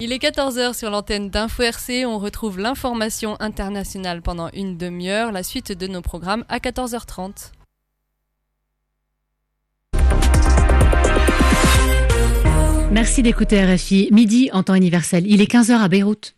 Il est 14h sur l'antenne d'Info RC. On retrouve l'information internationale pendant une demi-heure. La suite de nos programmes à 14h30. Merci d'écouter RFI. Midi en temps universel. Il est 15h à Beyrouth.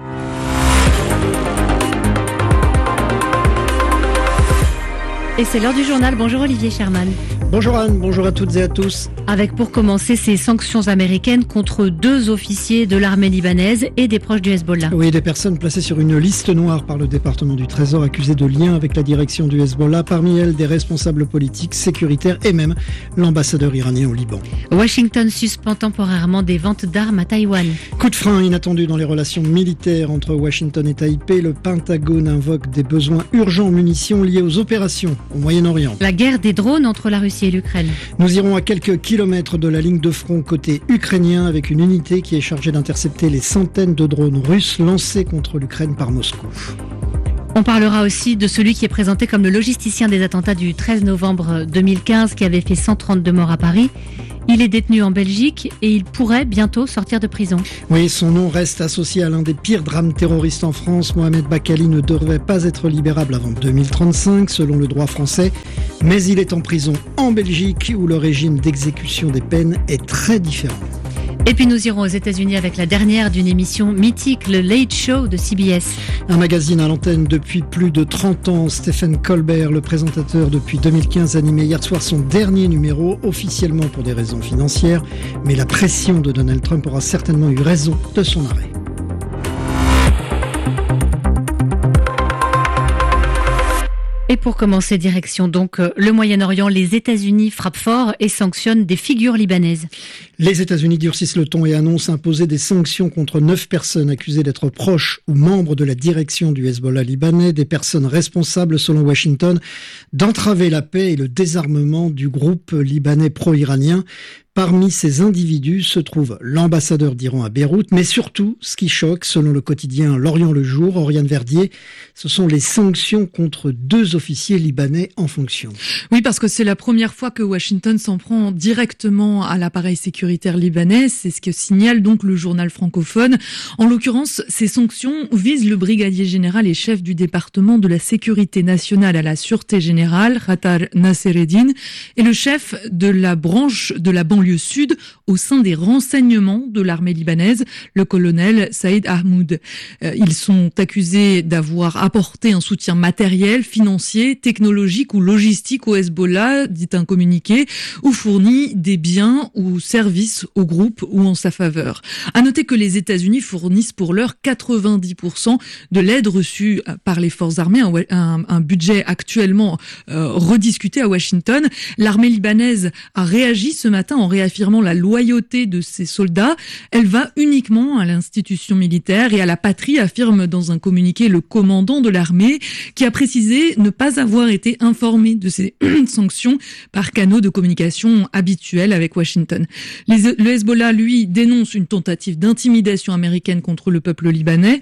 Et c'est l'heure du journal. Bonjour Olivier Sherman. Bonjour Anne, bonjour à toutes et à tous. Avec pour commencer ces sanctions américaines contre 2 officiers de l'armée libanaise et des proches du Hezbollah. Oui, des personnes placées sur une liste noire par le département du Trésor accusées de lien avec la direction du Hezbollah, parmi elles des responsables politiques, sécuritaires et même l'ambassadeur iranien au Liban. Washington suspend temporairement des ventes d'armes à Taïwan. Coup de frein inattendu dans les relations militaires entre Washington et Taipei. Le Pentagone invoque des besoins urgents en munitions liés aux opérations au Moyen-Orient. La guerre des drones entre la Russie et l'Ukraine. Nous irons à quelques kilomètres de la ligne de front côté ukrainien avec une unité qui est chargée d'intercepter les centaines de drones russes lancés contre l'Ukraine par Moscou. On parlera aussi de celui qui est présenté comme le logisticien des attentats du 13 novembre 2015 qui avait fait 132 morts à Paris. Il est détenu en Belgique et il pourrait bientôt sortir de prison. Oui, son nom reste associé à l'un des pires drames terroristes en France. Mohamed Bakali ne devrait pas être libérable avant 2035, selon le droit français. Mais il est en prison en Belgique, où le régime d'exécution des peines est très différent. Et puis nous irons aux États-Unis avec la dernière d'une émission mythique, le Late Show de CBS. Un magazine à l'antenne depuis plus de 30 ans. Stephen Colbert, le présentateur depuis 2015, animait hier soir son dernier numéro, officiellement pour des raisons financières. Mais la pression de Donald Trump aura certainement eu raison de son arrêt. Et pour commencer, direction donc le Moyen-Orient, les États-Unis frappent fort et sanctionnent des figures libanaises. Les États-Unis durcissent le ton et annoncent imposer des sanctions contre 9 personnes accusées d'être proches ou membres de la direction du Hezbollah libanais, des personnes responsables, selon Washington, d'entraver la paix et le désarmement du groupe libanais pro-iranien. Parmi ces individus se trouve l'ambassadeur d'Iran à Beyrouth, mais surtout, ce qui choque, selon le quotidien L'Orient le Jour, Oriane Verdier, ce sont les sanctions contre 2 officiers libanais en fonction. Oui, parce que c'est la première fois que Washington s'en prend directement à l'appareil sécuritaire libanais. C'est ce que signale donc le journal francophone. En l'occurrence, ces sanctions visent le brigadier général et chef du département de la sécurité nationale à la Sûreté générale, Khatar Nassereddine, et le chef de la branche de la banlieue sud au sein des renseignements de l'armée libanaise, le colonel Saïd Ahmoud. Ils sont accusés d'avoir apporté un soutien matériel, financier, technologique ou logistique au Hezbollah, dit un communiqué, ou fourni des biens ou services au groupe ou en sa faveur. À noter que les États-Unis fournissent pour l'heure 90% de l'aide reçue par les forces armées, un budget actuellement rediscuté à Washington. L'armée libanaise a réagi ce matin en réaffirmant la loyauté de ses soldats. Elle va uniquement à l'institution militaire et à la patrie, affirme dans un communiqué le commandant de l'armée, qui a précisé ne pas avoir été informé de ces sanctions par canaux de communication habituels avec Washington. Le Hezbollah, lui, dénonce une tentative d'intimidation américaine contre le peuple libanais,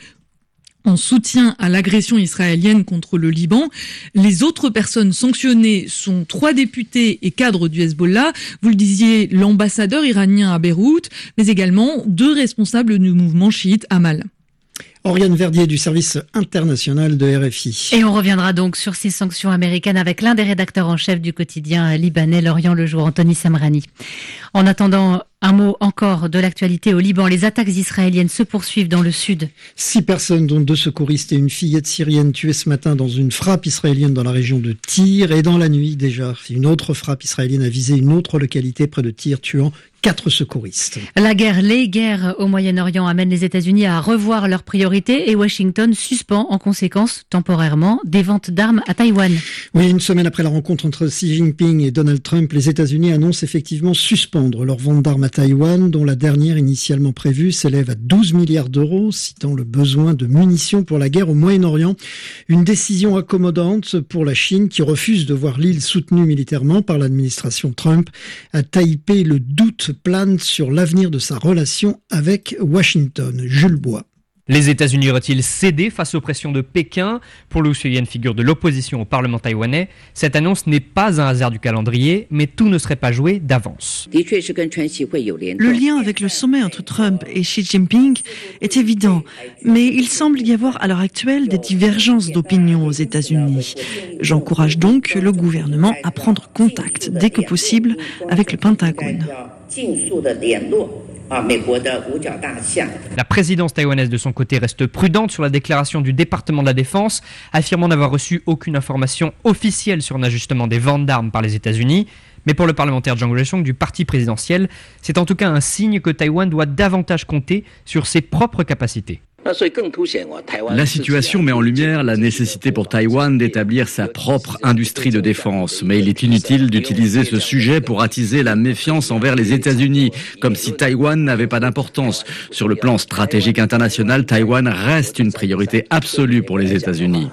en soutien à l'agression israélienne contre le Liban. Les autres personnes sanctionnées sont 3 députés et cadres du Hezbollah. Vous le disiez, l'ambassadeur iranien à Beyrouth, mais également 2 responsables du mouvement chiite Amal. Oriane Verdier du service international de RFI. Et on reviendra donc sur ces sanctions américaines avec l'un des rédacteurs en chef du quotidien libanais, L'Orient le Jour, Anthony Samrani. En attendant, un mot encore de l'actualité au Liban. Les attaques israéliennes se poursuivent dans le sud. 6 personnes, dont 2 secouristes et une fillette syrienne, tuées ce matin dans une frappe israélienne dans la région de Tyr. Et dans la nuit, déjà, une autre frappe israélienne a visé une autre localité près de Tyr, tuant 4 secouristes. Les guerres au Moyen-Orient amènent les États-Unis à revoir leurs priorités et Washington suspend en conséquence temporairement des ventes d'armes à Taïwan. Oui, une semaine après la rencontre entre Xi Jinping et Donald Trump, les États-Unis annoncent effectivement suspendre leurs ventes d'armes à Taïwan, dont la dernière initialement prévue s'élève à 12 milliards d'euros, citant le besoin de munitions pour la guerre au Moyen-Orient. Une décision accommodante pour la Chine qui refuse de voir l'île soutenue militairement par l'administration Trump. À Taipei, le doute plane sur l'avenir de sa relation avec Washington. Jules Bois. Les États-Unis auraient-ils cédé face aux pressions de Pékin? Pour Liu Shuyan, figure de l'opposition au Parlement taïwanais, cette annonce n'est pas un hasard du calendrier, mais tout ne serait pas joué d'avance. Le lien avec le sommet entre Trump et Xi Jinping est évident, mais il semble y avoir à l'heure actuelle des divergences d'opinion aux États-Unis. J'encourage donc le gouvernement à prendre contact dès que possible avec le Pentagone. La présidence taïwanaise de son côté reste prudente sur la déclaration du département de la Défense, affirmant n'avoir reçu aucune information officielle sur un ajustement des ventes d'armes par les États-Unis. Mais pour le parlementaire Zhang Ruisheng du parti présidentiel, c'est en tout cas un signe que Taïwan doit davantage compter sur ses propres capacités. La situation met en lumière la nécessité pour Taïwan d'établir sa propre industrie de défense. Mais il est inutile d'utiliser ce sujet pour attiser la méfiance envers les États-Unis, comme si Taïwan n'avait pas d'importance. Sur le plan stratégique international, Taïwan reste une priorité absolue pour les États-Unis.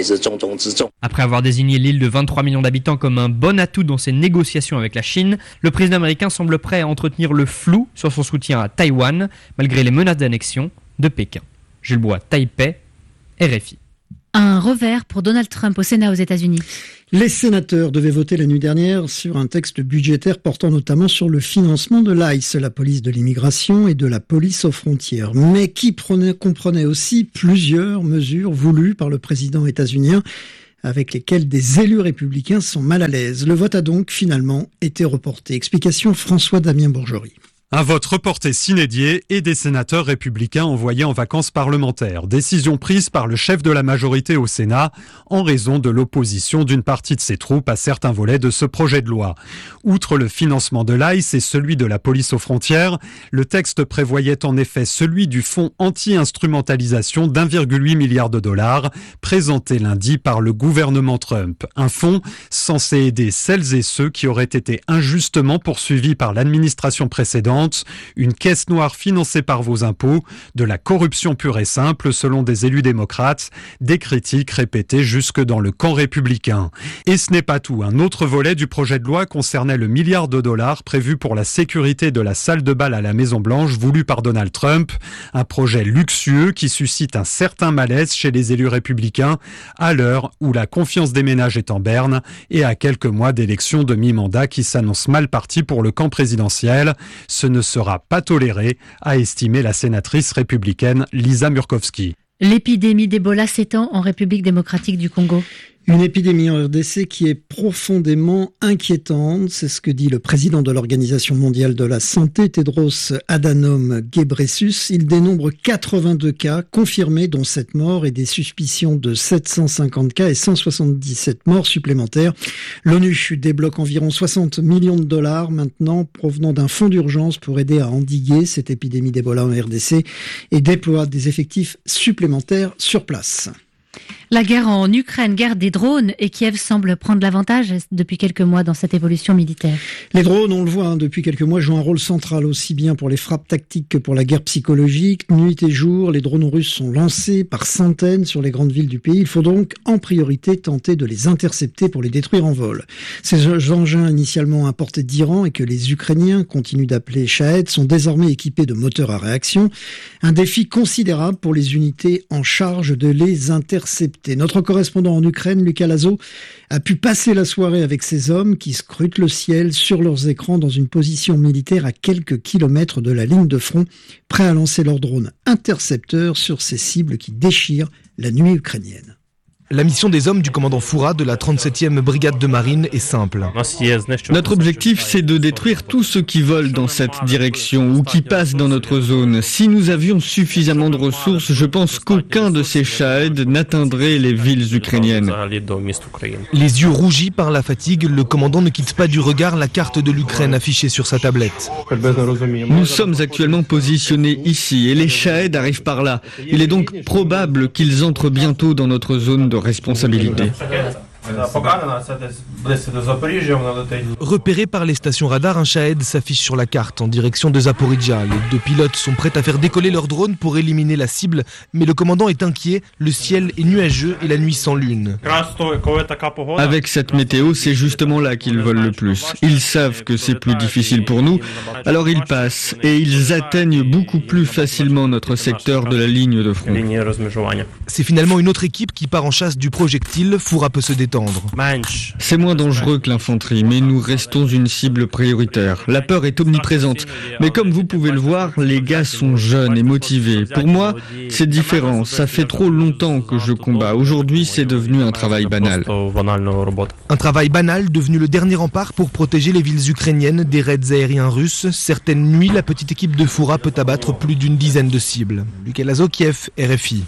Après avoir désigné l'île de 23 millions d'habitants comme un bon atout dans ses négociations avec la Chine, le président américain semble prêt à entretenir le flou sur son soutien à Taïwan, malgré les menaces d'annexion de Pékin. Jules Bois, Taipei, RFI. Un revers pour Donald Trump au Sénat aux États-Unis. Les sénateurs devaient voter la nuit dernière sur un texte budgétaire portant notamment sur le financement de l'ICE, la police de l'immigration, et de la police aux frontières, mais qui comprenait aussi plusieurs mesures voulues par le président états-unien, avec lesquelles des élus républicains sont mal à l'aise. Le vote a donc finalement été reporté. Explication François-Damien Bourgerie. Un vote reporté sine die et des sénateurs républicains envoyés en vacances parlementaires. Décision prise par le chef de la majorité au Sénat en raison de l'opposition d'une partie de ses troupes à certains volets de ce projet de loi. Outre le financement de l'ICE et celui de la police aux frontières, le texte prévoyait en effet celui du fonds anti-instrumentalisation d'1,8 milliard de dollars présenté lundi par le gouvernement Trump. Un fonds censé aider celles et ceux qui auraient été injustement poursuivis par l'administration précédente. Une caisse noire financée par vos impôts, de la corruption pure et simple selon des élus démocrates, des critiques répétées jusque dans le camp républicain. Et ce n'est pas tout. Un autre volet du projet de loi concernait le milliard de dollars prévu pour la sécurité de la salle de bal à la Maison-Blanche voulu par Donald Trump. Un projet luxueux qui suscite un certain malaise chez les élus républicains à l'heure où la confiance des ménages est en berne et à quelques mois d'élections de mi-mandat qui s'annoncent mal parties pour le camp présidentiel. Ce ne sera pas toléré, a estimé la sénatrice républicaine Lisa Murkowski. L'épidémie d'Ebola s'étend en République démocratique du Congo. Une épidémie en RDC qui est profondément inquiétante, c'est ce que dit le président de l'Organisation mondiale de la santé, Tedros Adhanom Ghebreyesus. Il dénombre 82 cas confirmés, dont 7 morts, et des suspicions de 750 cas et 177 morts supplémentaires. L'ONU débloque environ 60 millions de dollars maintenant provenant d'un fonds d'urgence pour aider à endiguer cette épidémie d'Ebola en RDC et déploie des effectifs supplémentaires sur place. La guerre en Ukraine, guerre des drones, et Kiev semble prendre l'avantage depuis quelques mois dans cette évolution militaire. Les drones, on le voit, depuis quelques mois, jouent un rôle central aussi bien pour les frappes tactiques que pour la guerre psychologique. Nuit et jour, les drones russes sont lancés par centaines sur les grandes villes du pays. Il faut donc en priorité tenter de les intercepter pour les détruire en vol. Ces engins initialement importés d'Iran et que les Ukrainiens continuent d'appeler Shahed sont désormais équipés de moteurs à réaction. Un défi considérable pour les unités en charge de les intercepter. Notre correspondant en Ukraine, Lucas Lazo, a pu passer la soirée avec ces hommes qui scrutent le ciel sur leurs écrans dans une position militaire à quelques kilomètres de la ligne de front, prêts à lancer leurs drones intercepteurs sur ces cibles qui déchirent la nuit ukrainienne. La mission des hommes du commandant Foura de la 37e brigade de marine est simple. Notre objectif, c'est de détruire tous ceux qui volent dans cette direction ou qui passent dans notre zone. Si nous avions suffisamment de ressources, je pense qu'aucun de ces Shahed n'atteindrait les villes ukrainiennes. Les yeux rougis par la fatigue, le commandant ne quitte pas du regard la carte de l'Ukraine affichée sur sa tablette. Nous sommes actuellement positionnés ici et les Shahed arrivent par là. Il est donc probable qu'ils entrent bientôt dans notre zone de responsabilité. Repéré par les stations radar, un Shahed s'affiche sur la carte en direction de Zaporizhzhia. Les deux pilotes sont prêts à faire décoller leur drone pour éliminer la cible, mais le commandant est inquiet, le ciel est nuageux et la nuit sans lune. Avec cette météo, c'est justement là qu'ils volent le plus. Ils savent que c'est plus difficile pour nous, alors ils passent et ils atteignent beaucoup plus facilement notre secteur de la ligne de front. C'est finalement une autre équipe qui part en chasse du projectile, Foura peut se détendre. C'est moins dangereux que l'infanterie, mais nous restons une cible prioritaire. La peur est omniprésente, mais comme vous pouvez le voir, les gars sont jeunes et motivés. Pour moi, c'est différent, ça fait trop longtemps que je combats. Aujourd'hui, c'est devenu un travail banal. Un travail banal devenu le dernier rempart pour protéger les villes ukrainiennes des raids aériens russes. Certaines nuits, la petite équipe de Foura peut abattre plus d'une dizaine de cibles. Lucas Lazo, Kiev, RFI.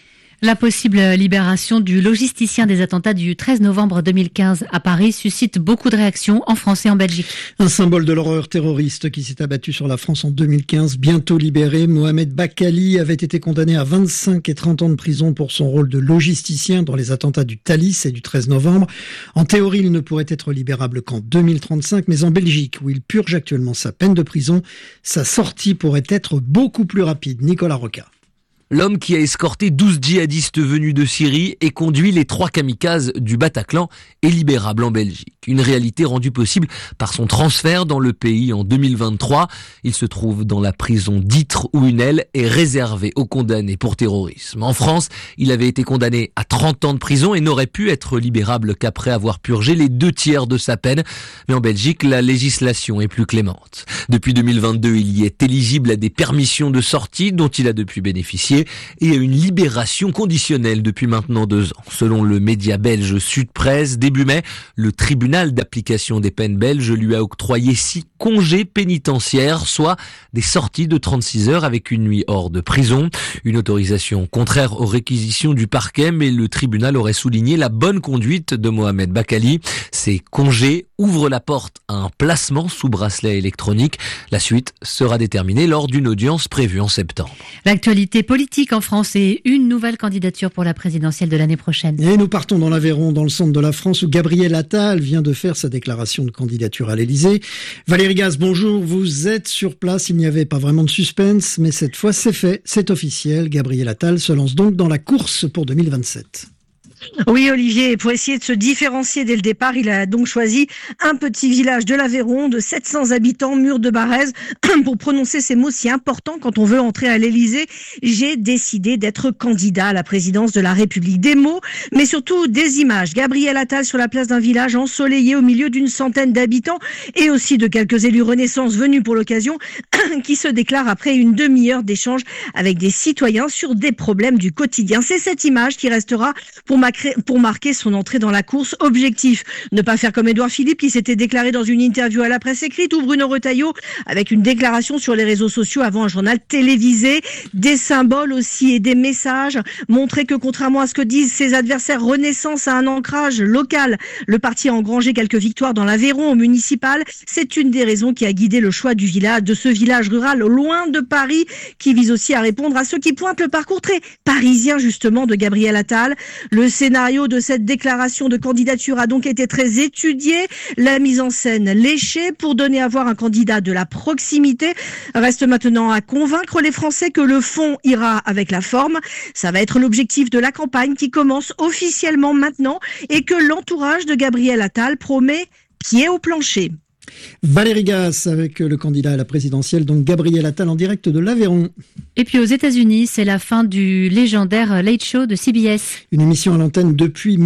La possible libération du logisticien des attentats du 13 novembre 2015 à Paris suscite beaucoup de réactions en France et en Belgique. Un symbole de l'horreur terroriste qui s'est abattu sur la France en 2015, bientôt libéré. Mohamed Bakkali avait été condamné à 25 et 30 ans de prison pour son rôle de logisticien dans les attentats du Thalys et du 13 novembre. En théorie, il ne pourrait être libérable qu'en 2035, mais en Belgique, où il purge actuellement sa peine de prison, sa sortie pourrait être beaucoup plus rapide. Nicolas Roca. L'homme qui a escorté 12 djihadistes venus de Syrie et conduit les 3 kamikazes du Bataclan est libérable en Belgique. Une réalité rendue possible par son transfert dans le pays en 2023. Il se trouve dans la prison d'Ytre où une aile est réservée aux condamnés pour terrorisme. En France, il avait été condamné à 30 ans de prison et n'aurait pu être libérable qu'après avoir purgé les 2 tiers de sa peine. Mais en Belgique, la législation est plus clémente. Depuis 2022, il y est éligible à des permissions de sortie dont il a depuis bénéficié et à une libération conditionnelle depuis maintenant 2 ans. Selon le média belge Sud Presse, début mai, le tribunal d'application des peines belge lui a octroyé 6 congés pénitentiaires, soit des sorties de 36 heures avec une nuit hors de prison. Une autorisation contraire aux réquisitions du parquet, mais le tribunal aurait souligné la bonne conduite de Mohamed Bakkali. Ces congés ouvrent la porte à un placement sous bracelet électronique. La suite sera déterminée lors d'une audience prévue en septembre. L'actualité politique en France et une nouvelle candidature pour la présidentielle de l'année prochaine. Et nous partons dans l'Aveyron, dans le centre de la France, où Gabriel Attal vient de faire sa déclaration de candidature à l'Élysée. Valérie Gaz, bonjour, vous êtes sur place, il n'y avait pas vraiment de suspense, mais cette fois c'est fait, c'est officiel. Gabriel Attal se lance donc dans la course pour 2027. Oui, Olivier, pour essayer de se différencier dès le départ, il a donc choisi un petit village de l'Aveyron de 700 habitants, Mur de Barrez, pour prononcer ces mots si importants quand on veut entrer à l'Élysée. J'ai décidé d'être candidat à la présidence de la République. Des mots, mais surtout des images. Gabriel Attal sur la place d'un village ensoleillé au milieu d'une centaine d'habitants et aussi de quelques élus Renaissance venus pour l'occasion qui se déclarent après une demi-heure d'échange avec des citoyens sur des problèmes du quotidien. C'est cette image qui restera pour marquer son entrée dans la course. Objectif, ne pas faire comme Édouard Philippe qui s'était déclaré dans une interview à la presse écrite, ou Bruno Retailleau avec une déclaration sur les réseaux sociaux avant un journal télévisé. Des symboles aussi et des messages. Montrer que contrairement à ce que disent ses adversaires, Renaissance a un ancrage local. Le parti a engrangé quelques victoires dans l'Aveyron au municipal. C'est une des raisons qui a guidé le choix du village, de ce village rural loin de Paris, qui vise aussi à répondre à ceux qui pointent le parcours très parisien justement de Gabriel Attal. Le scénario de cette déclaration de candidature a donc été très étudié, la mise en scène léchée pour donner à voir un candidat de la proximité. Reste maintenant à convaincre les Français que le fond ira avec la forme. Ça va être l'objectif de la campagne qui commence officiellement maintenant et que l'entourage de Gabriel Attal promet pied au plancher. Valérie Gaz avec le candidat à la présidentielle, donc Gabriel Attal en direct de l'Aveyron. Et puis aux États-Unis, c'est la fin du légendaire Late Show de CBS. Une émission à l'antenne depuis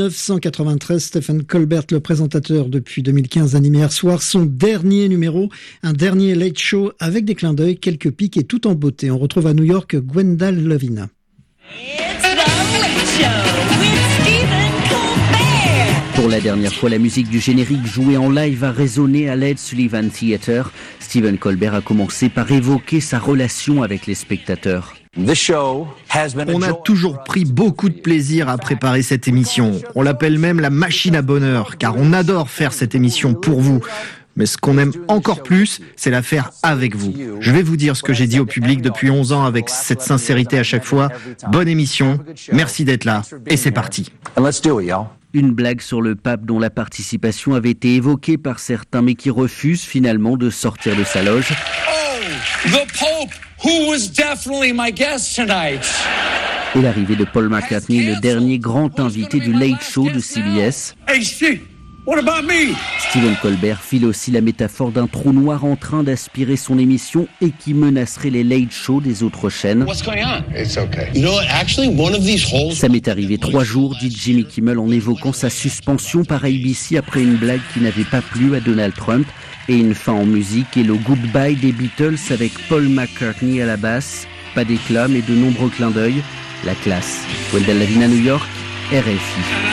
1993. Stephen Colbert, le présentateur depuis 2015, animé hier soir son dernier numéro, un dernier Late Show avec des clins d'œil, quelques pics et tout en beauté. On retrouve à New York Gwendal Lavina. It's the Late Show with Stephen Colbert. Pour la dernière fois, la musique du générique jouée en live a résonné à l'Ed Sullivan Theatre. Stephen Colbert a commencé par évoquer sa relation avec les spectateurs. On a toujours pris beaucoup de plaisir à préparer cette émission. On l'appelle même la machine à bonheur, car on adore faire cette émission pour vous. Mais ce qu'on aime encore plus, c'est la faire avec vous. Je vais vous dire ce que j'ai dit au public depuis 11 ans avec cette sincérité à chaque fois. Bonne émission, merci d'être là, et c'est parti. Une blague sur le pape dont la participation avait été évoquée par certains mais qui refuse finalement de sortir de sa loge. Oh, the Pope, who was definitely my guest tonight. Et l'arrivée de Paul McCartney, le dernier grand invité du Late Show de CBS. Hey, Steve, what about me? Stephen Colbert file aussi la métaphore d'un trou noir en train d'aspirer son émission et qui menacerait les Late Show des autres chaînes. What's going on? It's okay. You know what? Actually, one of these holes. Ça m'est arrivé 3 jours, dit Jimmy Kimmel en évoquant sa suspension par ABC après une blague qui n'avait pas plu à Donald Trump. Et une fin en musique et le goodbye des Beatles avec Paul McCartney à la basse. Pas d'éclat mais de nombreux clins d'œil. La classe. Wendell Lavin à New York, RFI.